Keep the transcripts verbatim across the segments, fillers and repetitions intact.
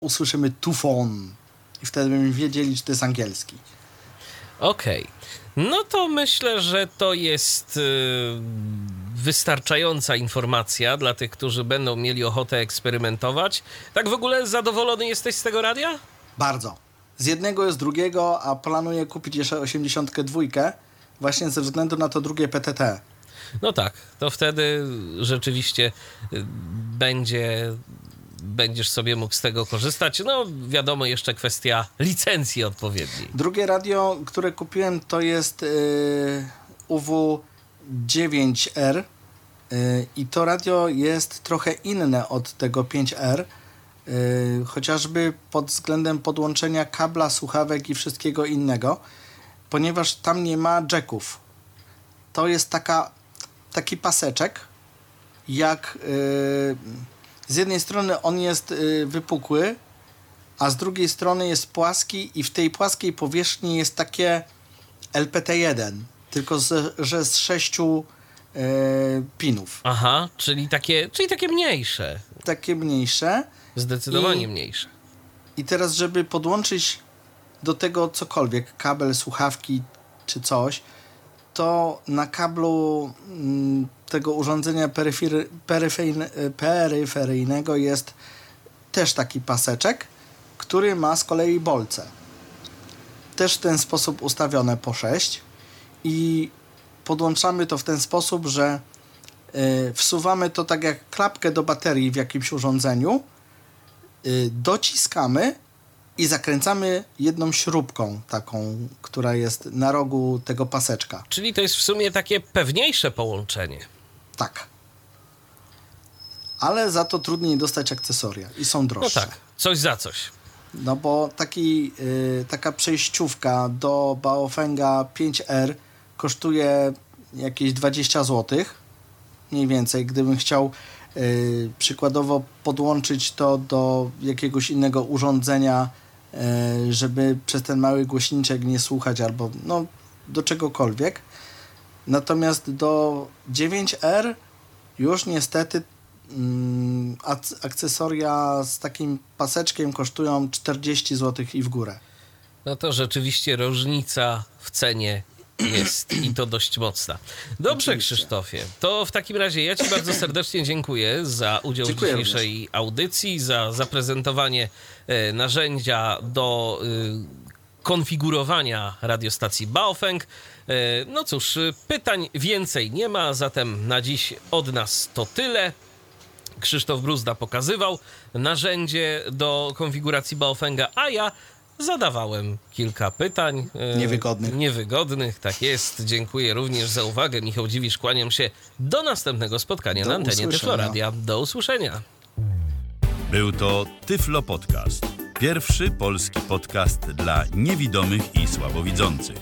usłyszymy tufon i wtedy będziemy wiedzieli, czy to jest angielski. Okej. Okay. No to myślę, że to jest yy, wystarczająca informacja dla tych, którzy będą mieli ochotę eksperymentować. Tak w ogóle zadowolony jesteś z tego radia? Bardzo. Z jednego jest drugiego, a planuję kupić jeszcze osiemdziesiąt dwa właśnie ze względu na to drugie P T T. No tak, to wtedy rzeczywiście będzie, będziesz sobie mógł z tego korzystać. No wiadomo, jeszcze kwestia licencji odpowiedniej. Drugie radio, które kupiłem, to jest yy, U W dziewięć R yy, i to radio jest trochę inne od tego pięć R, yy, chociażby pod względem podłączenia kabla, słuchawek i wszystkiego innego, ponieważ tam nie ma jacków. To jest taka, taki paseczek, jak yy, z jednej strony on jest yy, wypukły, a z drugiej strony jest płaski i w tej płaskiej powierzchni jest takie L P T jeden, tylko z, że z sześciu yy, pinów. Aha, czyli takie, czyli takie mniejsze. Takie mniejsze. Zdecydowanie I, mniejsze. I teraz, żeby podłączyć do tego cokolwiek, kabel, słuchawki czy coś, to na kablu m, tego urządzenia peryfery, peryfery, peryferyjnego jest też taki paseczek, który ma z kolei bolce. Też w ten sposób ustawione po sześć i podłączamy to w ten sposób, że y, wsuwamy to tak jak klapkę do baterii w jakimś urządzeniu, y, dociskamy i zakręcamy jedną śrubką taką, która jest na rogu tego paseczka. Czyli to jest w sumie takie pewniejsze połączenie. Tak. Ale za to trudniej dostać akcesoria i są droższe. No tak, coś za coś. No bo taki, y, taka przejściówka do Baofenga pięć R kosztuje jakieś dwadzieścia złotych. Mniej więcej, gdybym chciał y, przykładowo podłączyć to do jakiegoś innego urządzenia, y, żeby przez ten mały głośniczek nie słuchać albo no, do czegokolwiek. Natomiast do dziewięć R już niestety mm, akcesoria z takim paseczkiem kosztują czterdzieści złotych i w górę. No to rzeczywiście różnica w cenie jest i to dość mocna. Dobrze, oczywiście. Krzysztofie, to w takim razie ja ci bardzo serdecznie dziękuję za udział dziękuję w dzisiejszej również. audycji, za zaprezentowanie e, narzędzia do e, konfigurowania radiostacji Baofeng. E, no cóż, pytań więcej nie ma, zatem na dziś od nas to tyle. Krzysztof Bruzda pokazywał narzędzie do konfiguracji Baofenga, a ja zadawałem kilka pytań. Niewygodnych. E, niewygodnych, tak jest. Dziękuję również za uwagę. Michał Dziwisz, kłaniam się. Do następnego spotkania do na antenie Tyflo Radia. Do usłyszenia. Był to Tyflo Podcast. Pierwszy polski podcast dla niewidomych i słabowidzących.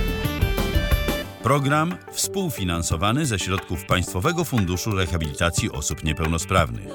Program współfinansowany ze środków Państwowego Funduszu Rehabilitacji Osób Niepełnosprawnych.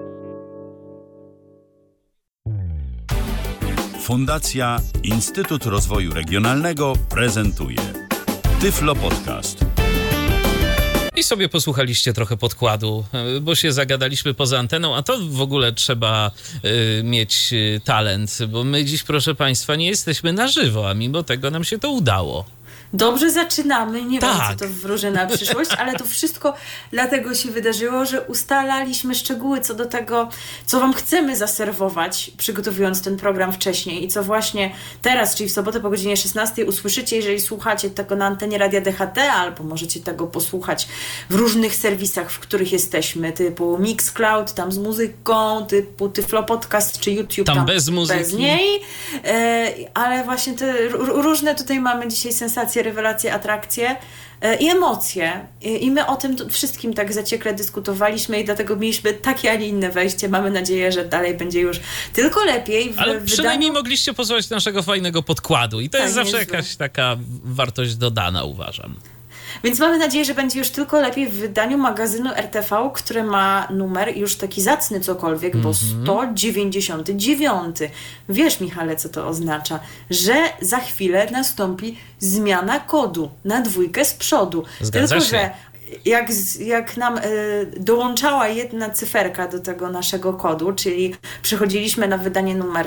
Fundacja Instytut Rozwoju Regionalnego prezentuje Tyflo Podcast. I sobie posłuchaliście trochę podkładu, bo się zagadaliśmy poza anteną, a to w ogóle trzeba y, mieć y, talent, bo my dziś, proszę Państwa, nie jesteśmy na żywo, a mimo tego nam się to udało. Dobrze zaczynamy, nie tak. wiem, co to wróży na przyszłość, ale to wszystko dlatego się wydarzyło, że ustalaliśmy szczegóły co do tego, co wam chcemy zaserwować, przygotowując ten program wcześniej i co właśnie teraz, czyli w sobotę po godzinie szesnastej usłyszycie, jeżeli słuchacie tego na antenie Radia D H T, albo możecie tego posłuchać w różnych serwisach, w których jesteśmy, typu Mixcloud, tam z muzyką, typu Tyflo Podcast, czy YouTube, tam, tam bez muzyki. Bez niej, e, ale właśnie te r- różne tutaj mamy dzisiaj sensacje, rewelacje, atrakcje e, i emocje. I, I my o tym t- wszystkim tak zaciekle dyskutowaliśmy i dlatego mieliśmy takie, a nie inne wejście. Mamy nadzieję, że dalej będzie już tylko lepiej. W, Ale w przynajmniej wydaniu... mogliście posłuchać naszego fajnego podkładu i to tak, jest zawsze niezłe. jakaś taka wartość dodana, uważam. Więc mamy nadzieję, że będzie już tylko lepiej w wydaniu magazynu R T V, które ma numer już taki zacny cokolwiek, mm-hmm. bo sto dziewięćdziesiąty dziewiąty. Wiesz, Michale, co to oznacza? Że za chwilę nastąpi zmiana kodu na dwójkę z przodu. Zgadza tylko, się. że jak, jak nam y, dołączała jedna cyferka do tego naszego kodu, czyli przechodziliśmy na wydanie numer